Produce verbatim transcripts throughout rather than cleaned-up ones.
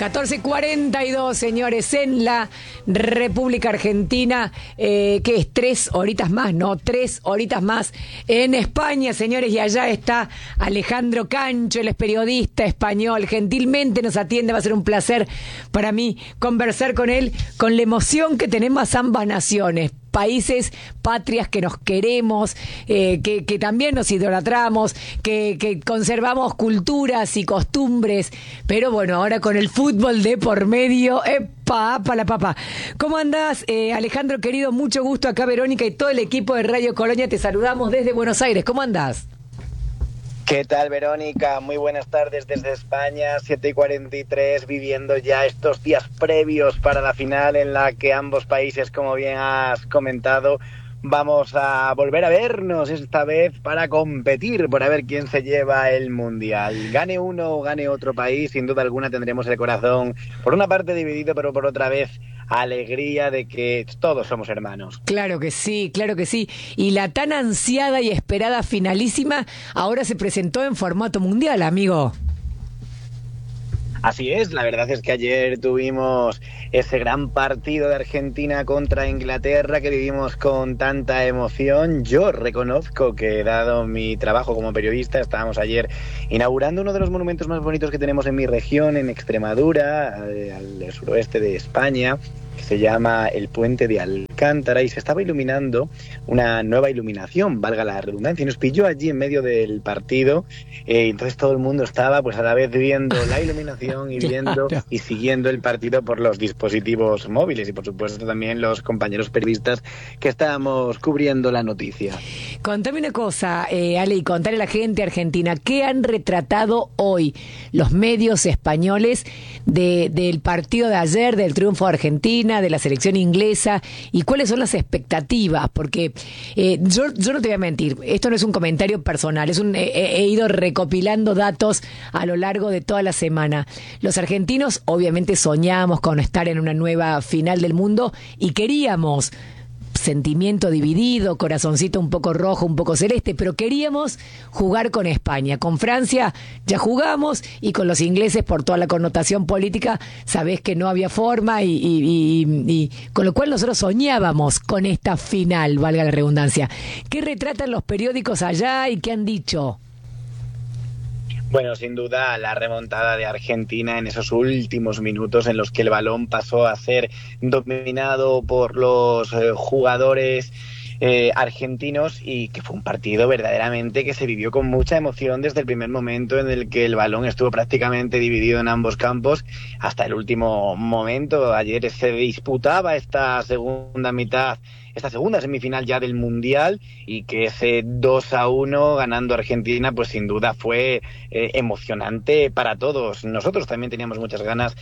catorce cuarenta y dos, señores, en la República Argentina. Eh, ¿Qué es? Tres horitas más, ¿no? Tres horitas más en España, señores. Y allá está Alejandro Cancho, él es periodista español. Gentilmente nos atiende. Va a ser un placer para mí conversar con él, con la emoción que tenemos ambas naciones. Países, patrias que nos queremos, eh, que, que también nos idolatramos, que, que conservamos culturas y costumbres, pero bueno, ahora con el fútbol de por medio, ¡epa, pa la papa! ¿Cómo andás, eh, Alejandro, querido? Mucho gusto acá, Verónica y todo el equipo de Radio Colonia, te saludamos desde Buenos Aires. ¿Cómo andás? ¿Qué tal, Verónica? Muy buenas tardes desde España, siete y cuarenta y tres, viviendo ya estos días previos para la final en la que ambos países, como bien has comentado, vamos a volver a vernos esta vez para competir, por a ver quién se lleva el Mundial. Gane uno o gane otro país, sin duda alguna tendremos el corazón, por una parte dividido, pero por otra vez alegría de que todos somos hermanos. Claro que sí, claro que sí. Y la tan ansiada y esperada finalísima ahora se presentó en formato mundial, amigo. Así es, la verdad es que ayer tuvimos ese gran partido de Argentina contra Inglaterra que vivimos con tanta emoción. Yo reconozco que, dado mi trabajo como periodista, estábamos ayer inaugurando uno de los monumentos más bonitos que tenemos en mi región, en Extremadura, al suroeste de España, que se llama el Puente de Alcántara, y se estaba iluminando una nueva iluminación, valga la redundancia, y nos pilló allí en medio del partido, eh, entonces todo el mundo estaba pues a la vez viendo la iluminación y viendo claro. y siguiendo el partido por los dispositivos móviles, y por supuesto también los compañeros periodistas que estábamos cubriendo la noticia. Contame una cosa, eh, Ale, y contale a la gente argentina, ¿qué han retratado hoy los medios españoles de, del partido de ayer, del triunfo de Argentina, de la selección inglesa, y cuáles son las expectativas? Porque eh, yo, yo no te voy a mentir, esto no es un comentario personal, es un, he, he ido recopilando datos a lo largo de toda la semana. Los argentinos obviamente soñamos con estar en una nueva final del mundo y queríamos sentimiento dividido, corazoncito un poco rojo, un poco celeste, pero queríamos jugar con España. Con Francia ya jugamos, y con los ingleses, por toda la connotación política, sabés que no había forma, y, y, y, y con lo cual nosotros soñábamos con esta final, valga la redundancia. ¿Qué retratan los periódicos allá y qué han dicho? Bueno, sin duda la remontada de Argentina en esos últimos minutos en los que el balón pasó a ser dominado por los eh, jugadores eh, argentinos, y que fue un partido verdaderamente que se vivió con mucha emoción desde el primer momento en el que el balón estuvo prácticamente dividido en ambos campos hasta el último momento. Ayer se disputaba esta segunda mitad, esta segunda semifinal ya del Mundial, y que ese dos a uno ganando Argentina pues sin duda fue eh, emocionante para todos. Nosotros también teníamos muchas ganas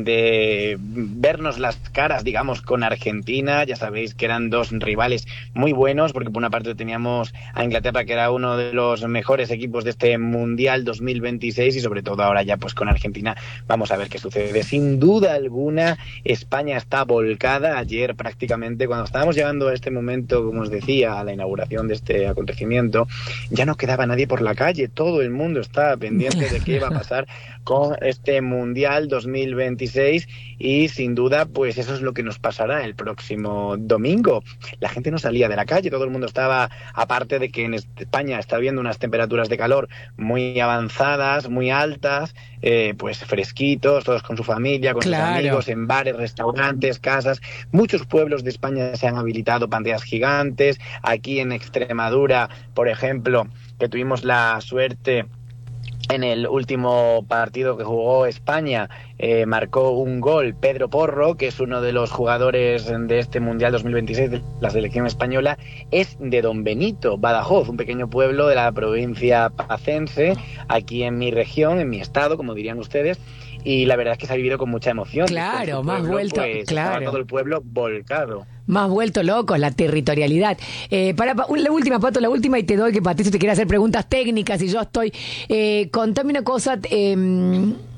de vernos las caras, digamos, con Argentina. Ya sabéis que eran dos rivales muy buenos, porque por una parte teníamos a Inglaterra, que era uno de los mejores equipos de este Mundial dos mil veintiséis, y sobre todo ahora ya pues con Argentina vamos a ver qué sucede. Sin duda alguna España está volcada. Ayer prácticamente, cuando estábamos llegando a este momento, como os decía, a la inauguración de este acontecimiento, ya no quedaba nadie por la calle, todo el mundo estaba pendiente de qué iba a pasar con este Mundial dos mil veintiséis, y sin duda pues eso es lo que nos pasará el próximo domingo. La gente no salía de la calle, todo el mundo estaba, aparte de que en España está habiendo unas temperaturas de calor muy avanzadas, muy altas, eh, pues fresquitos, todos con su familia, con claro. sus amigos, en bares, restaurantes, casas. Muchos pueblos de España se han habilitado pantallas gigantes. Aquí en Extremadura, por ejemplo, que tuvimos la suerte en el último partido que jugó España, eh, marcó un gol Pedro Porro, que es uno de los jugadores de este Mundial dos mil veintiséis de la selección española. Es de Don Benito, Badajoz, un pequeño pueblo de la provincia pacense, aquí en mi región, en mi estado, como dirían ustedes. Y la verdad es que se ha vivido con mucha emoción. Claro, más pueblo, vuelto, pues, claro. Estaba todo el pueblo volcado. Más vuelto locos, la territorialidad. Eh, para, para la última, Pato, la última, y te doy que Patricio te quiere hacer preguntas técnicas y yo estoy. Eh, contame una cosa, eh,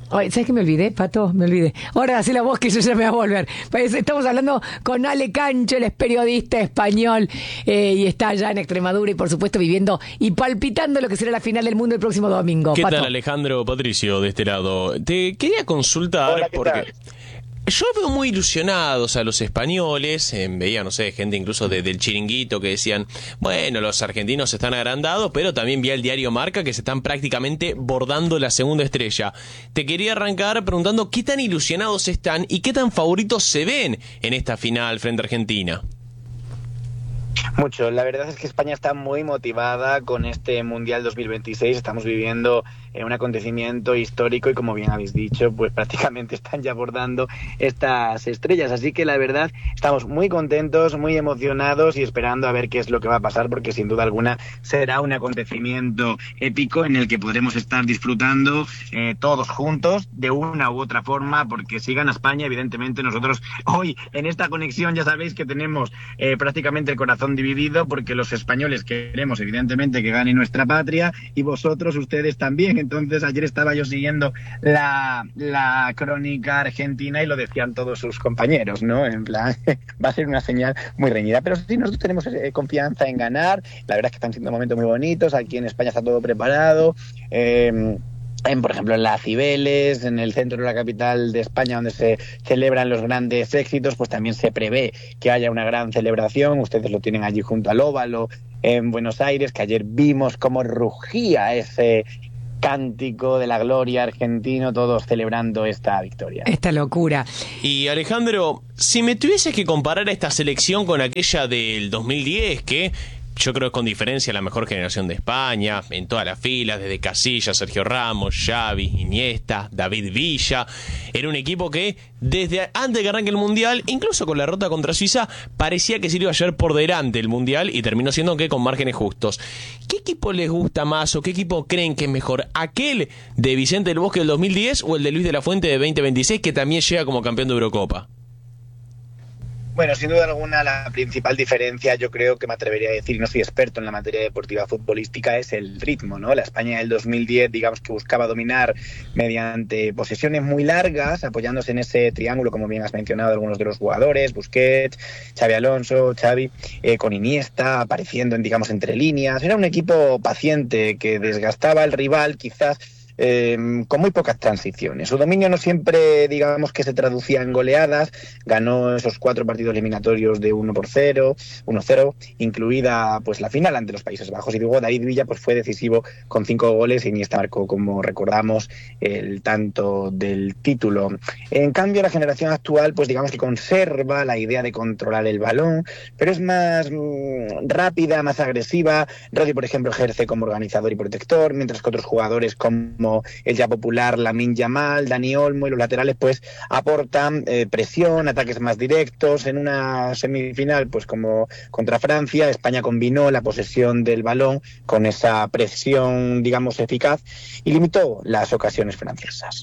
Ay, ¿sabes qué me olvidé, Pato? Me olvidé. Ahora hace la voz que yo ya me va a volver. Pues estamos hablando con Ale Cancho, él es periodista español eh, y está allá en Extremadura y por supuesto viviendo y palpitando lo que será la final del mundo el próximo domingo. ¿Qué Pato. tal, Alejandro? Patricio, de este lado. Te quería consultar. Hola, ¿qué porque... tal? Yo veo muy ilusionados a los españoles, eh, veía, no sé, gente incluso de, del Chiringuito que decían, bueno, los argentinos están agrandados, pero también vi el diario Marca que se están prácticamente bordando la segunda estrella. Te quería arrancar preguntando qué tan ilusionados están y qué tan favoritos se ven en esta final frente a Argentina. Mucho. La verdad es que España está muy motivada con este Mundial dos mil veintiséis. Estamos viviendo eh, un acontecimiento histórico y, como bien habéis dicho, pues prácticamente están ya abordando estas estrellas. Así que la verdad estamos muy contentos, muy emocionados y esperando a ver qué es lo que va a pasar, porque sin duda alguna será un acontecimiento épico en el que podremos estar disfrutando eh, todos juntos de una u otra forma, porque si gana España, evidentemente nosotros hoy en esta conexión ya sabéis que tenemos eh, prácticamente el corazón dividido, porque los españoles queremos evidentemente que gane nuestra patria y vosotros, ustedes también. Entonces ayer estaba yo siguiendo la, la crónica argentina y lo decían todos sus compañeros, ¿no? En plan, va a ser una señal muy reñida, pero sí, nosotros tenemos eh, confianza en ganar. La verdad es que están siendo momentos muy bonitos, aquí en España está todo preparado. eh, En, por ejemplo, en la Cibeles, en el centro de la capital de España, donde se celebran los grandes éxitos, pues también se prevé que haya una gran celebración. Ustedes lo tienen allí junto al Óvalo, en Buenos Aires, que ayer vimos cómo rugía ese cántico de la gloria argentino, todos celebrando esta victoria. Esta locura. Y Alejandro, si me tuvieses que comparar esta selección con aquella del dos mil diez, que yo creo que con diferencia la mejor generación de España, en todas las filas, desde Casillas, Sergio Ramos, Xavi, Iniesta, David Villa, era un equipo que desde antes de que arranque el Mundial, incluso con la derrota contra Suiza, parecía que se iba a llevar por delante el Mundial y terminó siendo que con márgenes justos. ¿Qué equipo les gusta más o qué equipo creen que es mejor? ¿Aquel de Vicente del Bosque del dos mil diez o el de Luis de la Fuente de veinte veintiséis, que también llega como campeón de Eurocopa? Bueno, sin duda alguna la principal diferencia, yo creo que me atrevería a decir, y no soy experto en la materia deportiva futbolística, es el ritmo, ¿no? La España del dos mil diez, digamos que buscaba dominar mediante posesiones muy largas, apoyándose en ese triángulo, como bien has mencionado, algunos de los jugadores, Busquets, Xavi Alonso, Xavi, eh, con Iniesta, apareciendo, en, digamos, entre líneas. Era un equipo paciente que desgastaba al rival, quizás Eh, con muy pocas transiciones. Su dominio no siempre, digamos, que se traducía en goleadas. Ganó esos cuatro partidos eliminatorios de uno por cero, uno cero, incluida pues la final ante los Países Bajos. Y luego David Villa pues fue decisivo con cinco goles y Iniesta marcó, como recordamos, el tanto del título. En cambio, la generación actual, pues digamos que conserva la idea de controlar el balón, pero es más mmm, rápida, más agresiva. Rodri, por ejemplo, ejerce como organizador y protector, mientras que otros jugadores como el ya popular Lamine Yamal, Dani Olmo y los laterales pues aportan eh, presión, ataques más directos. En una semifinal pues como contra Francia, España combinó la posesión del balón con esa presión, digamos, eficaz y limitó las ocasiones francesas.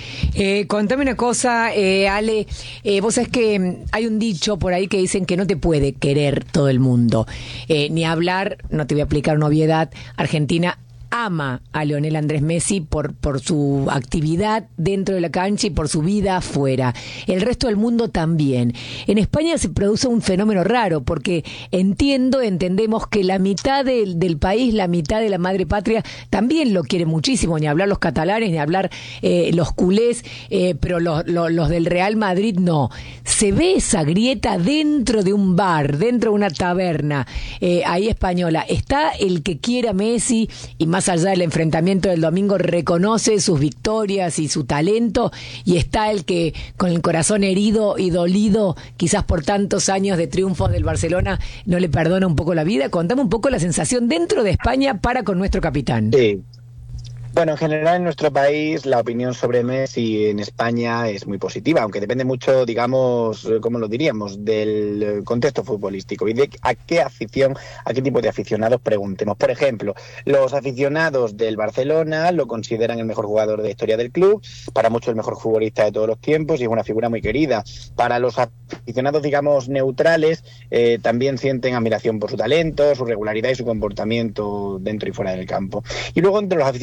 Eh, contame una cosa, eh, Ale, eh, vos sabés que hay un dicho por ahí que dicen que no te puede querer todo el mundo, eh, ni hablar, no te voy a aplicar una obviedad, Argentina ama a Lionel Andrés Messi por, por su actividad dentro de la cancha y por su vida afuera. El resto del mundo también. En España se produce un fenómeno raro porque entiendo, entendemos que la mitad del, del país, la mitad de la madre patria también lo quiere muchísimo, ni hablar los catalanes, ni hablar eh, los culés, eh, pero los, los, los del Real Madrid no. Se ve esa grieta dentro de un bar, dentro de una taberna, eh, ahí española. Está el que quiere a Messi y más más allá del enfrentamiento del domingo reconoce sus victorias y su talento, y está el que con el corazón herido y dolido quizás por tantos años de triunfos del Barcelona no le perdona un poco la vida. Contame un poco la sensación dentro de España para con nuestro capitán. Sí. Bueno, en general en nuestro país la opinión sobre Messi en España es muy positiva, aunque depende mucho, digamos, ¿cómo lo diríamos?, del contexto futbolístico y de a qué afición, a qué tipo de aficionados preguntemos. Por ejemplo, los aficionados del Barcelona lo consideran el mejor jugador de la historia del club, para muchos el mejor futbolista de todos los tiempos y es una figura muy querida. Para los aficionados, digamos, neutrales, eh, también sienten admiración por su talento, su regularidad y su comportamiento dentro y fuera del campo. Y luego entre los aficionados del Real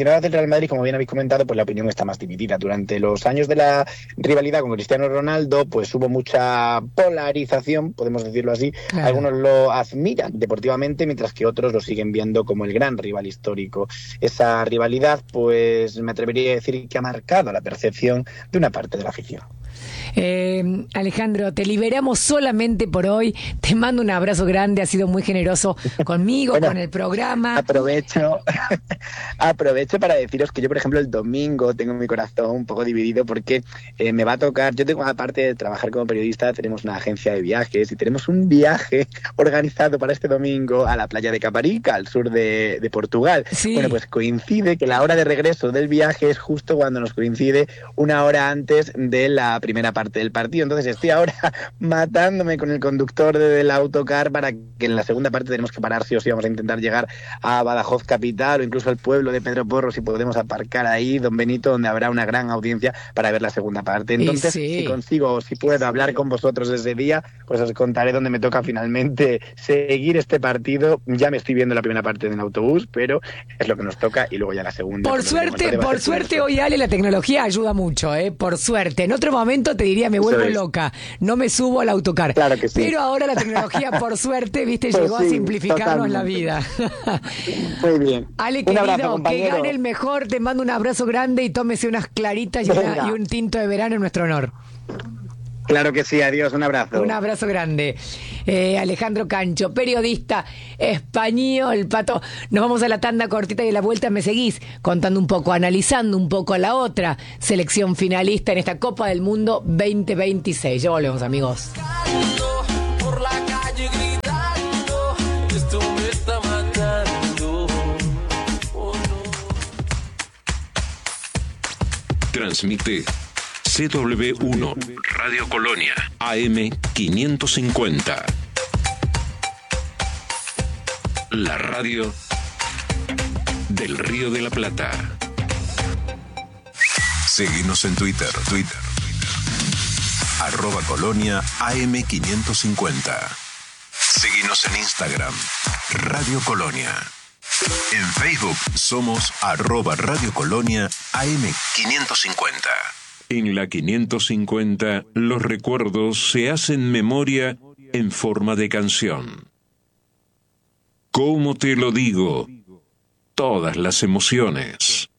Real Madrid, como bien habéis comentado, pues la opinión está más dividida. Durante los años de la rivalidad con Cristiano Ronaldo, pues hubo mucha polarización, podemos decirlo así. Claro. Algunos lo admiran deportivamente, mientras que otros lo siguen viendo como el gran rival histórico. Esa rivalidad, pues me atrevería a decir que ha marcado la percepción de una parte de la afición. Eh, Alejandro, te liberamos solamente por hoy. Te mando un abrazo grande, has sido muy generoso conmigo, bueno, con el programa. Aprovecho, aprovecho para deciros que yo, por ejemplo, el domingo tengo mi corazón un poco dividido porque eh, me va a tocar, yo tengo, aparte de trabajar como periodista, tenemos una agencia de viajes y tenemos un viaje organizado para este domingo a la playa de Caparica, al sur de, de Portugal. Sí. Bueno, pues coincide que la hora de regreso del viaje es justo cuando nos coincide una hora antes de la primera parte del partido. Entonces estoy ahora matándome con el conductor del autocar para que en la segunda parte tenemos que parar sí o sí. Vamos a intentar llegar a Badajoz capital o incluso al pueblo de Pedro Porro, si podemos aparcar ahí, Don Benito, donde habrá una gran audiencia para ver la segunda parte. Entonces, sí. si consigo o si puedo hablar con vosotros ese día, pues os contaré dónde me toca finalmente seguir este partido. Ya me estoy viendo la primera parte del autobús, pero es lo que nos toca y luego ya la segunda. Por suerte, por suerte hoy, Ale, la tecnología ayuda mucho, ¿eh? Por suerte. En otro momento te diría, me vuelvo loca, no me subo al autocar. Claro que sí. Pero ahora la tecnología, por suerte, viste, pues llegó sí, a simplificarnos totalmente. La vida. Muy bien. Ale, un querido, abrazo, que gane el mejor, te mando un abrazo grande y tómese unas claritas y, una, y un tinto de verano en nuestro honor. Claro que sí, adiós, un abrazo. Un abrazo grande. Eh, Alejandro Cancho, periodista español, Pato. Nos vamos a la tanda cortita y a la vuelta me seguís contando un poco, analizando un poco a la otra selección finalista en esta Copa del Mundo veinte veintiséis. Ya volvemos, amigos. Por la calle gritando, esto me está matando. Oh, no. Transmite C W uno, Radio Colonia, A M quinientos cincuenta. La radio del Río de la Plata. Seguinos en Twitter, Twitter, Twitter. Arroba Colonia A M quinientos cincuenta. Seguinos en Instagram, Radio Colonia. En Facebook somos arroba Radio Colonia A M quinientos cincuenta. En la quinientos cincuenta, los recuerdos se hacen memoria en forma de canción. ¿Cómo te lo digo? Todas las emociones.